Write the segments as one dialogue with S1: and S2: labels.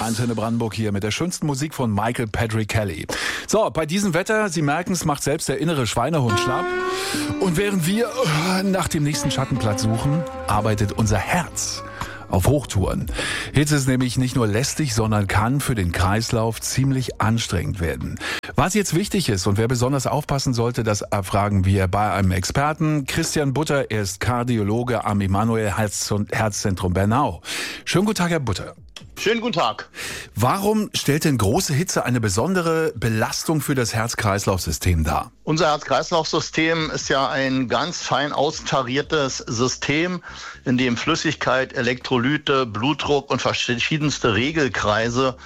S1: Antenne Brandenburg hier mit der schönsten Musik von Michael Patrick Kelly. So, bei diesem Wetter, Sie merken es, macht selbst der innere Schweinehund schlapp. Und während wir nach dem nächsten Schattenplatz suchen, arbeitet unser Herz auf Hochtouren. Hitze ist nämlich nicht nur lästig, sondern kann für den Kreislauf ziemlich anstrengend werden. Was jetzt wichtig ist und wer besonders aufpassen sollte, das erfragen wir bei einem Experten. Christian Butter, er ist Kardiologe am Emanuel Herzzentrum Bernau. Schönen guten Tag, Herr Butter.
S2: Schönen guten Tag.
S1: Warum stellt denn große Hitze eine besondere Belastung für das Herz-Kreislauf-System dar?
S2: Unser Herz-Kreislauf-System ist ja ein ganz fein austariertes System, in dem Flüssigkeit, Elektrolyte, Blutdruck und verschiedenste Regelkreise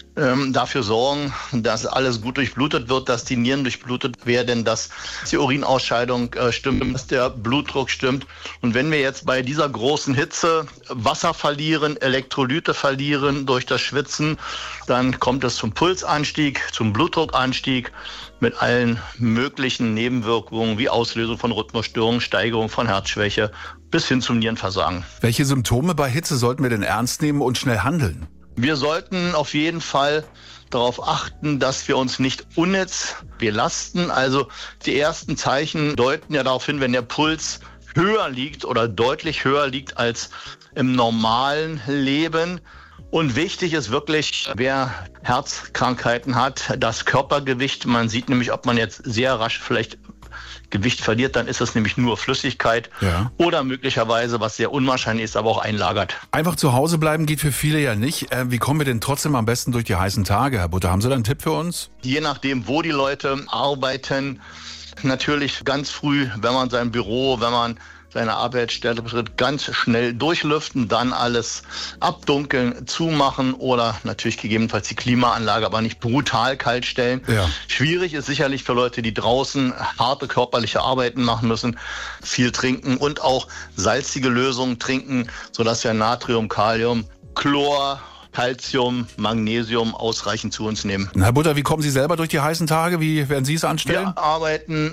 S2: dafür sorgen, dass alles gut durchblutet wird, dass die Nieren durchblutet werden, dass die Urinausscheidung stimmt, dass der Blutdruck stimmt. Und wenn wir jetzt bei dieser großen Hitze Wasser verlieren, Elektrolyte verlieren durch das Schwitzen, dann kommt es zum Pulsanstieg, zum Blutdruckanstieg mit allen möglichen Nebenwirkungen wie Auslösung von Rhythmusstörungen, Steigerung von Herzschwäche bis hin zum Nierenversagen.
S1: Welche Symptome bei Hitze sollten wir denn ernst nehmen und schnell handeln?
S2: Wir sollten auf jeden Fall darauf achten, dass wir uns nicht unnütz belasten. Also die ersten Zeichen deuten ja darauf hin, wenn der Puls höher liegt oder deutlich höher liegt als im normalen Leben. Und wichtig ist wirklich, wer Herzkrankheiten hat, das Körpergewicht. Man sieht nämlich, ob man jetzt sehr rasch vielleicht Gewicht verliert, dann ist das nämlich nur Flüssigkeit oder möglicherweise, was sehr unwahrscheinlich ist, aber auch einlagert.
S1: Einfach zu Hause bleiben geht für viele ja nicht. Wie kommen wir denn trotzdem am besten durch die heißen Tage, Herr Butter? Haben Sie da einen Tipp für uns?
S2: Je nachdem, wo die Leute arbeiten, natürlich ganz früh, wenn man sein Büro, wenn man seine Arbeitsstelle betritt, ganz schnell durchlüften, dann alles abdunkeln, zumachen oder natürlich gegebenenfalls die Klimaanlage, aber nicht brutal kalt stellen. Ja. Schwierig ist sicherlich für Leute, die draußen harte körperliche Arbeiten machen müssen, viel trinken und auch salzige Lösungen trinken, sodass wir Natrium, Kalium, Chlor, Calcium, Magnesium ausreichend zu uns nehmen.
S1: Herr Butter, wie kommen Sie selber durch die heißen Tage? Wie werden Sie es anstellen?
S2: Wir arbeiten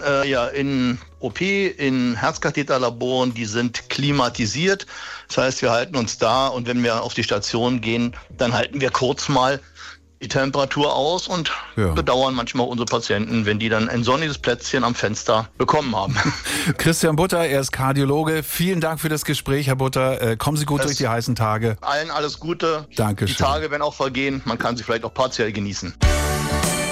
S2: in OP, in Herzkatheterlaboren, die sind klimatisiert. Das heißt, wir halten uns da und wenn wir auf die Station gehen, dann halten wir kurz mal die Temperatur aus und bedauern manchmal unsere Patienten, wenn die dann ein sonniges Plätzchen am Fenster bekommen haben.
S1: Christian Butter, er ist Kardiologe. Vielen Dank für das Gespräch, Herr Butter. Kommen Sie gut durch die heißen Tage.
S2: Allen alles Gute.
S1: Dankeschön.
S2: Die Tage werden auch vergehen. Man kann sie vielleicht auch partiell genießen.